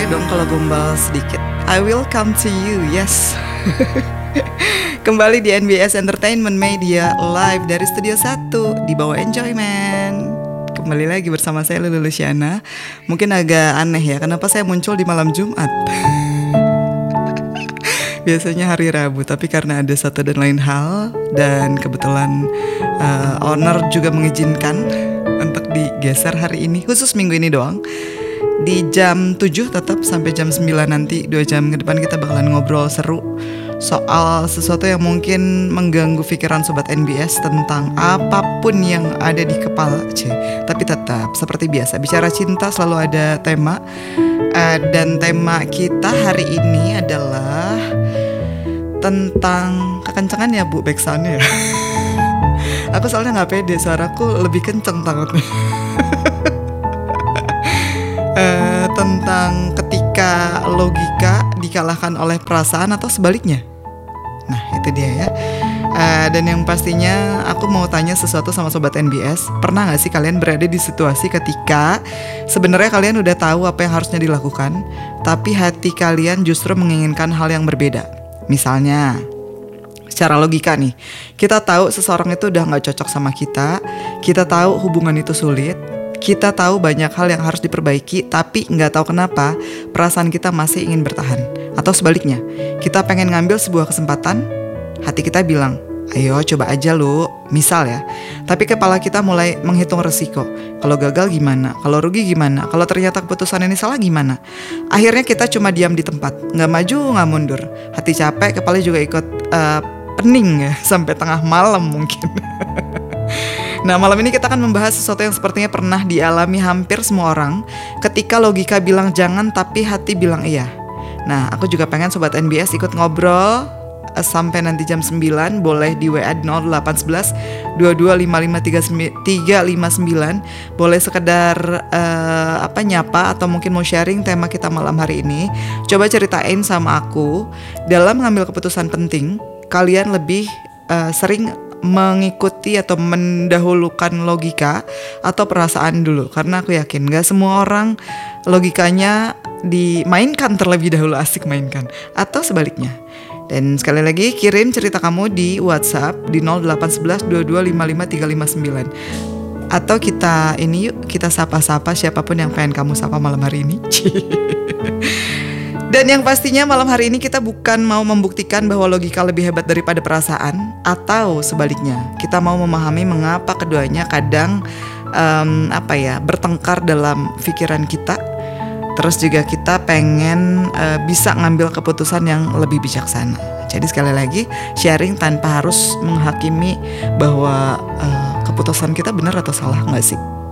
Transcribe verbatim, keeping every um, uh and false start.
boleh dong kalau gombal sedikit. I will come to you, yes. Kembali di N B S Entertainment Media live dari Studio satu di bawah Enjoyment. Kembali lagi bersama saya Lulu Luciana. Mungkin agak aneh ya, kenapa saya muncul di malam Jumat. Biasanya hari Rabu, tapi karena ada satu dan lain hal, dan kebetulan uh, owner juga mengizinkan untuk digeser hari ini, khusus minggu ini doang. Di jam tujuh tetap sampai jam sembilan nanti, dua jam ke depan kita bakalan ngobrol seru soal sesuatu yang mungkin mengganggu pikiran Sobat N B S tentang apapun yang ada di kepala. Cih. Tapi tetap seperti biasa, bicara cinta selalu ada tema. uh, Dan tema kita hari ini adalah tentang kekencangan ya Bu backsoundnya ya. Aku soalnya gak pede, suaraku lebih kenceng takutnya. uh, Tentang ketika logika dikalahkan oleh perasaan atau sebaliknya. Nah itu dia ya. uh, Dan yang pastinya aku mau tanya sesuatu sama Sobat N B S. Pernah gak sih kalian berada di situasi ketika sebenarnya kalian udah tahu apa yang harusnya dilakukan, tapi hati kalian justru menginginkan hal yang berbeda? Misalnya, secara logika nih, kita tahu seseorang itu udah gak cocok sama kita, kita tahu hubungan itu sulit, kita tahu banyak hal yang harus diperbaiki, tapi gak tahu kenapa perasaan kita masih ingin bertahan. Atau sebaliknya, kita pengen ngambil sebuah kesempatan, hati kita bilang, ayo coba aja lu, misal ya. Tapi kepala kita mulai menghitung resiko. Kalau gagal gimana? Kalau rugi gimana? Kalau ternyata keputusan ini salah gimana? Akhirnya kita cuma diam di tempat, gak maju, gak mundur. Hati capek, kepala juga ikut uh, pening ya, sampai tengah malam mungkin. Nah malam ini kita akan membahas sesuatu yang sepertinya pernah dialami hampir semua orang. Ketika logika bilang jangan, tapi hati bilang iya. Nah aku juga pengen Sobat N B S ikut ngobrol sampai nanti jam sembilan. Boleh di W A di nol delapan satu satu dua dua lima lima tiga lima sembilan. Boleh sekedar uh, apa nyapa atau mungkin mau sharing tema kita malam hari ini. Coba ceritain sama aku, dalam mengambil keputusan penting kalian lebih uh, sering mengikuti atau mendahulukan logika atau perasaan dulu? Karena aku yakin gak semua orang logikanya dimainkan terlebih dahulu, asik mainkan, atau sebaliknya. Dan sekali lagi kirim cerita kamu di WhatsApp di nol delapan satu satu dua dua lima lima tiga lima sembilan. Atau kita ini yuk, kita sapa-sapa siapapun yang pengen kamu sapa malam hari ini. Dan yang pastinya malam hari ini kita bukan mau membuktikan bahwa logika lebih hebat daripada perasaan, atau sebaliknya. Kita mau memahami mengapa keduanya kadang um, apa ya bertengkar dalam pikiran kita. Terus juga kita pengen uh, bisa ngambil keputusan yang lebih bijaksana. Jadi sekali lagi sharing tanpa harus menghakimi bahwa uh, keputusan kita benar atau salah, nggak sih?